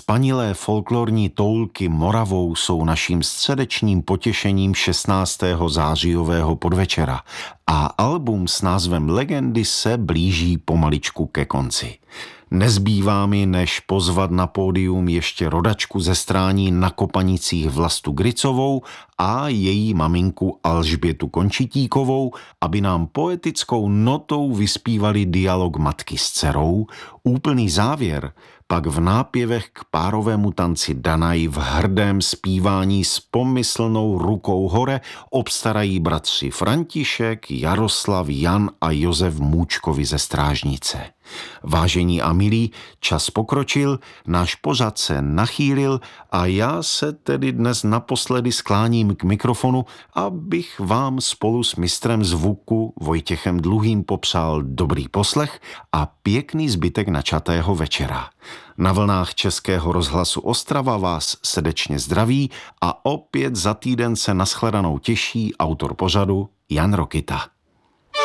Spanilé folklorní toulky Moravou jsou naším středečním potěšením 16. zářijového podvečera a album s názvem Legendy se blíží pomaličku ke konci. Nezbývá mi, než pozvat na pódium ještě rodačku ze Strání na Kopanicích Vlastu Gricovou a její maminku Alžbětu Končitíkovou, aby nám poetickou notou vyspívali dialog matky s dcerou, úplný závěr pak v nápěvech k párovému tanci Danaj v hrdém zpívání s pomyslnou rukou hore obstarají bratři František, Jaroslav, Jan a Josef Můčkovi ze Strážnice. Vážení a milí, čas pokročil, náš pořad se nachýlil a já se tedy dnes naposledy skláním k mikrofonu, abych vám spolu s mistrem zvuku Vojtěchem Dluhým popřál dobrý poslech a pěkný zbytek načatého večera. Na vlnách Českého rozhlasu Ostrava vás srdečně zdraví a opět za týden se nashledanou těší autor pořadu Jan Rokita.